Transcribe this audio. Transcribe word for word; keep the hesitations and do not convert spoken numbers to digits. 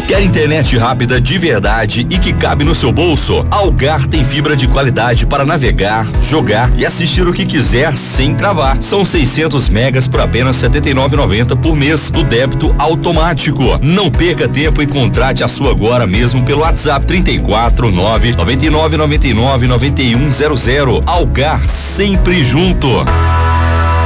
Quer internet rápida de verdade e que cabe no seu bolso? Algar tem fibra de qualidade para navegar, jogar e assistir o que quiser sem travar. São seiscentos megas por apenas setenta e nove reais e noventa centavos por mês do débito automático. Não perca tempo e contrate a sua agora mesmo pelo WhatsApp trinta e quatro, nove, noventa e nove, noventa e nove, noventa e um zero zero. Algar, sempre junto.